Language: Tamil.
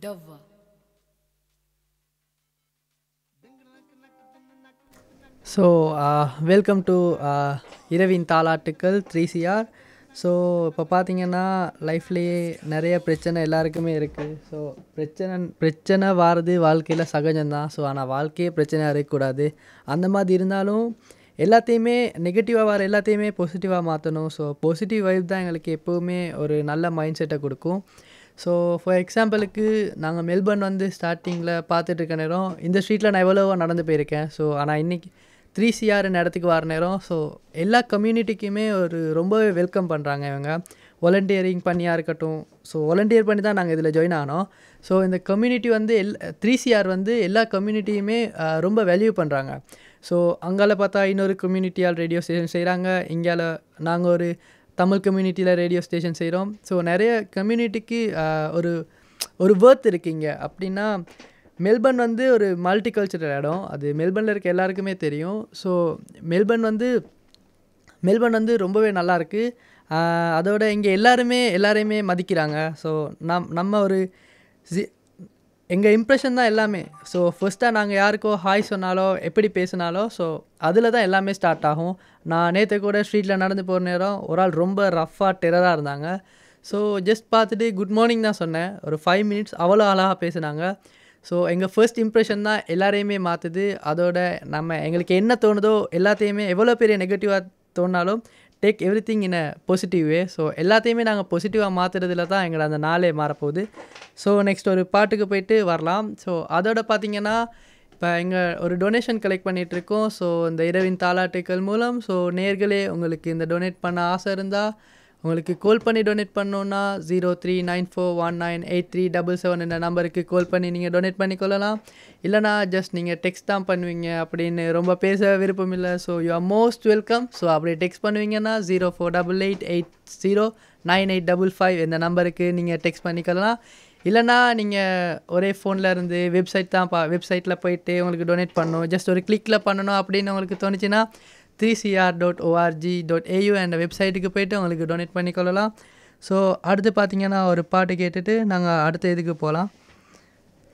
Dova. ஸோ வெல்கம் டு இரவின் தாலாட்டுக்கள் 3CR. ஸோ இப்போ பார்த்தீங்கன்னா லைஃப்லேயே நிறைய பிரச்சனை எல்லாருக்குமே இருக்குது. ஸோ பிரச்சனை வாரது வாழ்க்கையில் சகஜம்தான். ஸோ ஆனால் வாழ்க்கையே பிரச்சனையாக இருக்கக்கூடாது. அந்த மாதிரி இருந்தாலும் எல்லாத்தையுமே நெகட்டிவாக வர எல்லாத்தையுமே பாசிட்டிவாக மாற்றணும். ஸோ பாசிட்டிவ் வைப் தான் எங்களுக்கு எப்போவுமே ஒரு நல்ல மைண்ட் செட்டை கொடுக்கும். ஸோ ஃபார் எக்ஸாம்பிளுக்கு நாங்கள் மெல்பர்ன் வந்து ஸ்டார்டிங்கில் பார்த்துட்டு இருக்க நேரம் இந்த ஸ்ட்ரீட்டில் நான் எவ்வளவோ நடந்து போயிருக்கேன். ஸோ ஆனால் இன்றைக்கி 3CR இடத்துக்கு வர நேரம் ஸோ எல்லா கம்யூனிட்டிக்குமே ஒரு ரொம்பவே வெல்கம் பண்ணுறாங்க இவங்க. வாலண்டியரிங் பண்ணியாக இருக்கட்டும். ஸோ வாலண்டியர் பண்ணி தான் நாங்கள் இதில் ஜாயின் ஆனோம். ஸோ இந்த கம்யூனிட்டி வந்து 3CR வந்து எல்லா கம்யூனிட்டியுமே ரொம்ப வேல்யூ பண்ணுறாங்க. ஸோ அங்கால பார்த்தா இன்னொரு கம்யூனிட்டியால் ரேடியோ ஸ்டேஷன் செய்கிறாங்க. இங்கால நாங்கள் ஒரு தமிழ் கம்யூனிட்டியில் ரேடியோ ஸ்டேஷன் செய்கிறோம். ஸோ நிறைய கம்யூனிட்டிக்கு ஒரு வேர்த் இருக்குங்க. அப்படின்னா மெல்பர்ன் வந்து ஒரு மல்டிகல்ச்சரல் இடம். அது மெல்பர்னில் இருக்க எல்லாருக்குமே தெரியும். ஸோ மெல்பர்ன் வந்து ரொம்பவே நல்லாயிருக்கு. அதோட இங்கே எல்லாரையுமே மதிக்கிறாங்க. ஸோ நம்ம ஒரு எங்கள் இம்ப்ரெஷன் தான் எல்லாமே. ஸோ ஃபர்ஸ்ட்டாக நாங்கள் யாருக்கோ ஹாய் சொன்னாலோ எப்படி பேசினாலோ ஸோ அதில் தான் எல்லாமே ஸ்டார்ட் ஆகும். நான் நேற்று கூட ஸ்ட்ரீட்டில் நடந்து போகிற நேரம் ஒரு ஆள் ரொம்ப ரஃப்பாக டெரராக இருந்தாங்க. ஸோ ஜஸ்ட் பார்த்துட்டு குட் மார்னிங் தான் சொன்னேன். ஒரு 5 மினிட்ஸ் அவ்வளோ அழகாக பேசினாங்க. ஸோ எங்கள் ஃபர்ஸ்ட் இம்ப்ரெஷன் தான் எல்லாரையுமே மாற்றுது. அதோட எங்களுக்கு என்ன தோணுதோ எல்லாத்தையுமே எவ்வளோ பெரிய நெகட்டிவாக தோணினாலும் take every thing in a positive way. So எல்லாத்தையுமே நாங்கள் பாசிட்டிவாக மாற்றுறதுல தான் எங்களை அந்த நாளே மாறப்போகுது. ஸோ நெக்ஸ்ட் ஒரு பாட்டுக்கு போயிட்டு வரலாம். ஸோ அதோட பார்த்திங்கன்னா இப்போ எங்கள் ஒரு டொனேஷன் கலெக்ட் பண்ணிகிட்ருக்கோம். ஸோ இந்த இரவின் தாலாட்டுக்கள் மூலம் ஸோ நேர்களே உங்களுக்கு இந்த டொனேட் பண்ண ஆசை இருந்தால் உங்களுக்கு கால் பண்ணி டொனேட் பண்ணோன்னா 0394198377 என்ற நம்பருக்கு கால் பண்ணி நீங்கள் டொனேட் பண்ணிக்கொள்ளலாம். இல்லைனா ஜஸ்ட் நீங்கள் டெக்ஸ்ட் தான் பண்ணுவீங்க அப்படின்னு ரொம்ப பேச விருப்பம் இல்லை. So you are most welcome. So அப்படியே டெக்ஸ்ட் பண்ணுவீங்கன்னா 0488809855 இந்த நம்பருக்கு நீங்கள் டெக்ஸ்ட் பண்ணிக்கலாம். இல்லைனா நீங்கள் ஒரே ஃபோனில் இருந்து வெப்சைட்டில் போயிட்டு உங்களுக்கு டொனேட் பண்ணணும், ஜஸ்ட் ஒரு கிளிக்கில் பண்ணணும் அப்படின்னு உங்களுக்கு தோணுச்சுன்னா 3cr.org.au என்ற வெப்சைட்டுக்கு போய்ட்டு உங்களுக்கு டொனேட் பண்ணிக்கொள்ளலாம். ஸோ அடுத்து பார்த்திங்கன்னா ஒரு பாட்டு கேட்டுட்டு நாங்கள் அடுத்த இதுக்கு போகலாம்.